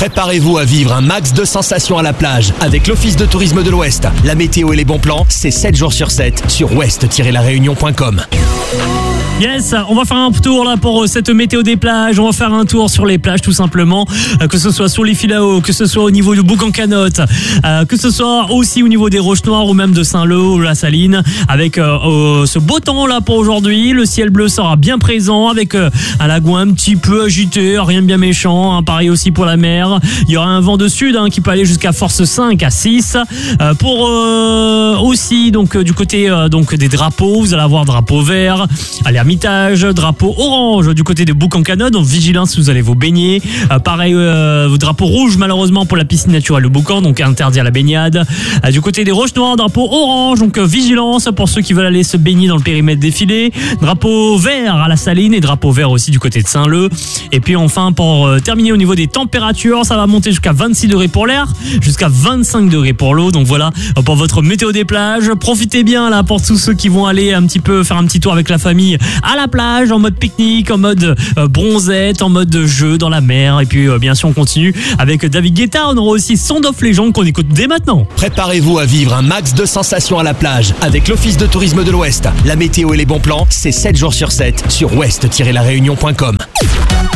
Préparez-vous à vivre un max de sensations à la plage avec l'Office de tourisme de l'Ouest. La météo et les bons plans, c'est 7 jours sur 7 sur ouest-laréunion.com. Yes, on va faire un tour là pour cette météo des plages. On va faire un tour sur les plages tout simplement, que ce soit sur les Filao, que ce soit au niveau de Bouc-en-Canotte, que ce soit aussi au niveau des Roches Noires ou même de Saint-Lô ou la Saline, avec ce beau temps là pour aujourd'hui. Le ciel bleu sera bien présent avec un lagon un petit peu agité, rien de bien méchant, hein. Pareil aussi pour la mer. Il y aura un vent de sud qui peut aller jusqu'à force 5 à 6. Pour aussi donc du côté donc des drapeaux, vous allez avoir drapeau vert à l'Ermitage, drapeau orange du côté de Bouc-en-Canotte, donc vigilance si vous allez vous baigner. Pareil, drapeau rouge malheureusement pour la piscine naturelle de Boucan, donc interdit à la baignade. Du côté des Roches Noires, drapeau orange, donc vigilance pour ceux qui veulent aller se baigner dans le périmètre des filets. Drapeau vert à la Saline et drapeau vert aussi du côté de Saint-Leu. Et puis enfin pour terminer au niveau des températures, ça va monter jusqu'à 26 degrés pour l'air, jusqu'à 25 degrés pour l'eau. Donc voilà pour votre météo des plages. Profitez bien là pour tous ceux qui vont aller un petit peu faire un petit tour avec la famille à la plage, en mode pique-nique, en mode bronzette, en mode jeu dans la mer. Et puis bien sûr on continue avec David Guetta. On aura aussi Sound of Legend qu'on écoute dès maintenant. Préparez-vous à vivre un max de sensations à la plage avec l'Office de tourisme de l'Ouest. La météo et les bons plans, c'est 7 jours sur 7 sur ouest-laréunion.com.